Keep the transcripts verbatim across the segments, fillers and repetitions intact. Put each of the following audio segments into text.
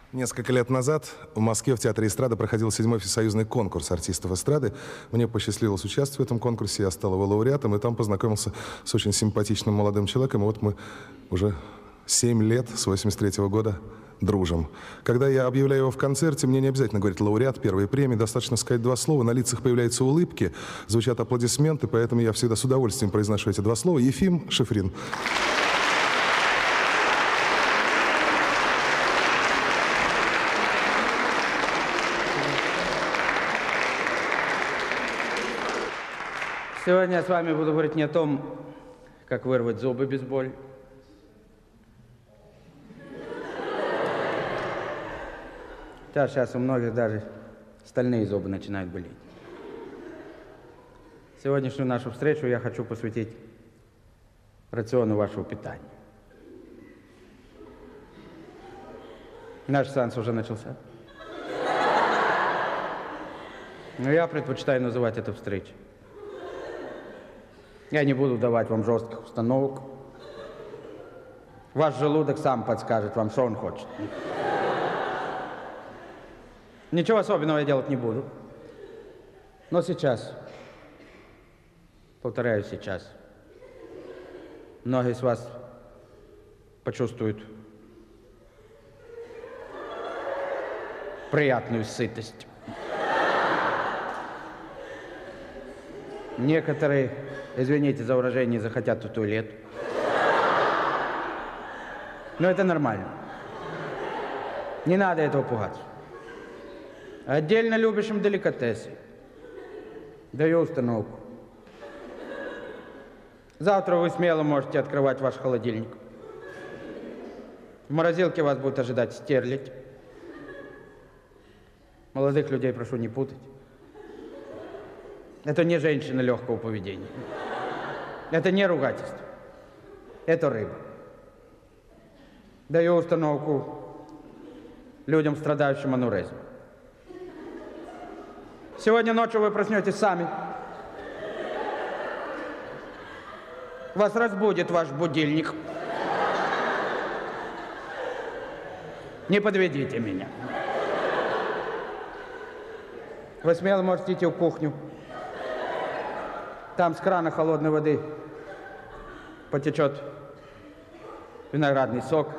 Несколько лет назад в Москве в Театре эстрады проходил седьмой всесоюзный конкурс артистов эстрады. Мне посчастливилось участвовать в этом конкурсе, я стал его лауреатом, и там познакомился с очень симпатичным молодым человеком. И вот мы уже семь лет, с восемьдесят третьего года, дружим. Когда я объявляю его в концерте, мне не обязательно говорить лауреат, первые премии, достаточно сказать два слова, на лицах появляются улыбки, звучат аплодисменты, поэтому я всегда с удовольствием произношу эти два слова. Ефим Шифрин. Сегодня я с вами буду говорить не о том, как вырвать зубы без боли. Да, сейчас у многих даже стальные зубы начинают болеть. Сегодняшнюю нашу встречу я хочу посвятить рациону вашего питания. Наш сеанс уже начался. Но я предпочитаю называть это встречей. Я не буду давать вам жестких установок. Ваш желудок сам подскажет вам, что он хочет. Ничего особенного я делать не буду. Но сейчас, повторяю, сейчас, многие из вас почувствуют приятную сытость. Некоторые, извините за выражение, захотят в туалет. Но это нормально. Не надо этого пугаться. Отдельно любящим деликатесы даю установку. Завтра вы смело можете открывать ваш холодильник. В морозилке вас будет ожидать стерлядь. Молодых людей прошу не путать. Это не женщина легкого поведения. Это не ругательство. Это рыба. Даю установку людям, страдающим анурезмом. Сегодня ночью вы проснетесь сами. Вас разбудит ваш будильник. Не подведите меня. Вы смело можете идти в кухню. Там с крана холодной воды потечет виноградный сок.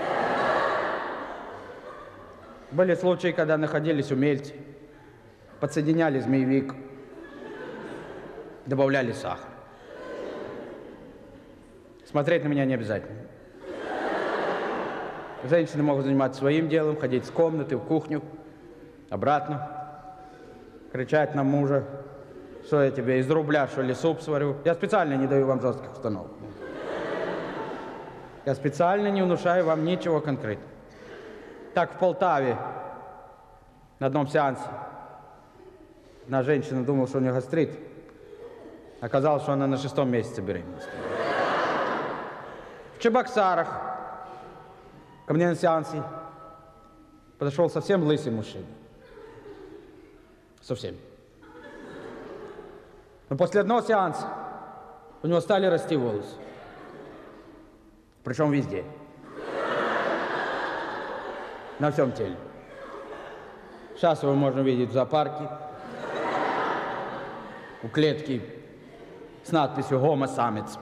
Были случаи, когда находились умельцы, подсоединяли змеевик, добавляли сахар. Смотреть на меня не обязательно. Женщины могут заниматься своим делом, ходить с комнаты в кухню, обратно, кричать на мужа, что я тебе из рубля, что ли, суп сварю. Я специально не даю вам жестких установок. Я специально не внушаю вам ничего конкретного. Так в Полтаве на одном сеансе одна женщина думала, что у нее гастрит. Оказалось, что она на шестом месяце беременности. В Чебоксарах ко мне на сеансе подошел совсем лысый мужчина. Совсем. Но после одного сеанса у него стали расти волосы. Причем везде. На всем теле. Сейчас его можно видеть в зоопарке. У клетки с надписью «Гомо-самец».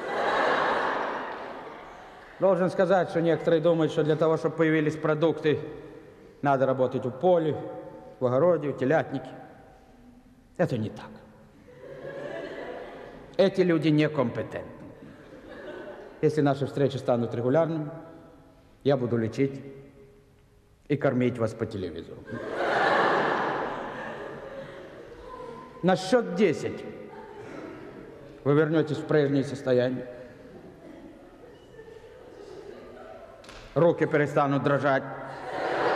Должен сказать, что некоторые думают, что для того, чтобы появились продукты, надо работать в поле, в огороде, в телятнике. Это не так. Эти люди некомпетентны. Если наши встречи станут регулярными, я буду лечить и кормить вас по телевизору. На счет десять вы вернетесь в прежнее состояние. Руки перестанут дрожать.